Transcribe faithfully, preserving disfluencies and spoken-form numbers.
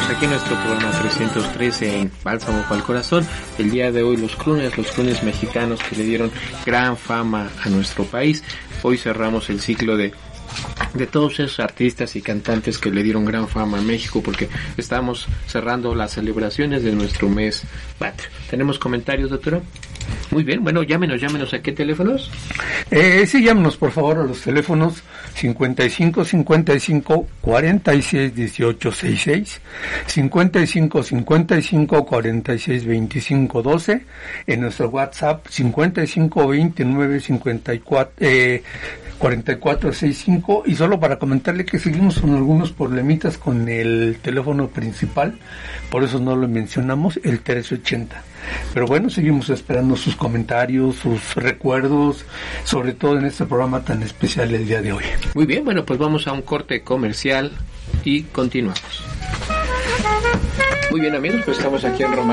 aquí en nuestro programa trescientos trece en Bálsamo para el Corazón. El día de hoy los croones, los croones mexicanos que le dieron gran fama a nuestro país. Hoy cerramos el ciclo de de todos esos artistas y cantantes que le dieron gran fama a México, porque estamos cerrando las celebraciones de nuestro mes patrio. ¿Tenemos comentarios, doctora? Muy bien, bueno, llámenos, llámenos. ¿A qué teléfonos? Eh, sí, llámenos por favor a los teléfonos cincuenta y cinco cincuenta y cinco cuarenta y seis dieciocho sesenta y seis, cincuenta y cinco cincuenta y cinco cuarenta y seis veinticinco doce, en nuestro WhatsApp cincuenta y cinco veintinueve cincuenta y cuatro eh, cuarenta y cuatro sesenta y cinco, y solo para comentarle que seguimos con algunos problemitas con el teléfono principal, por eso no lo mencionamos, el trece ochenta. Pero bueno, seguimos esperando sus comentarios, sus recuerdos, sobre todo en este programa tan especial el día de hoy. Muy bien, bueno, pues vamos a un corte comercial y continuamos. Muy bien, amigos, pues estamos aquí en Roma